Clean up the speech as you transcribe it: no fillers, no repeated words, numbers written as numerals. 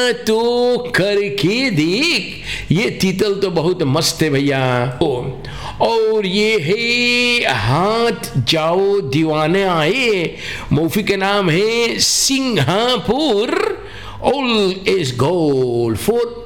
तो करके देख, ये तीतल तो बहुत मस्त है भैया। और ये है हाथ जाओ दीवाने आए, मूवी का नाम है Singapore. All is gold for